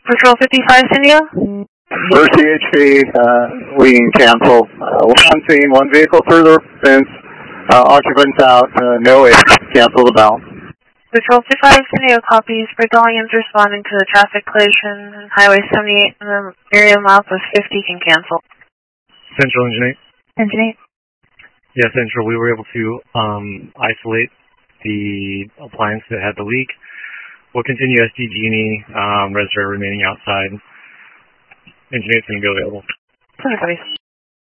Patrol 55, Cindy. For CHP, we can cancel. We're on scene, one vehicle through the fence, occupants out, no issues, cancel the balance. Patrol 55, Cindy, copies. Bridgelians responding to the traffic collision. Highway 78 in the area mouth of 50 can cancel. Central Engine 8. Engine 8. Yeah, Central, we were able to isolate the appliance that had the leak. We'll continue SD Genie, reservoir remaining outside. Engine 8's going to be available. Perfect.